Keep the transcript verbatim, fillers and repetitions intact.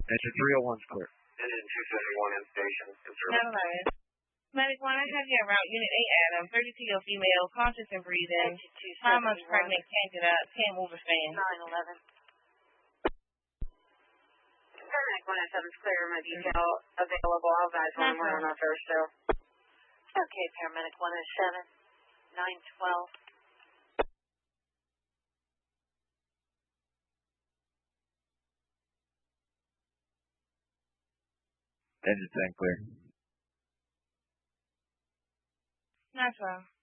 Engine three oh one's clear. Engine two seventy-one in station. nine eleven. Medic one, I have you en route. Unit eight Adam, thirty-two-year-old female, conscious and breathing, five months pregnant, can't get up, can't move her stand. nine eleven. Paramedic one oh seven's clear, my detail available. I'll advise when we're on our first show. Okay, Paramedic one oh seven, nine twelve. Engine ten clear. nine twelve.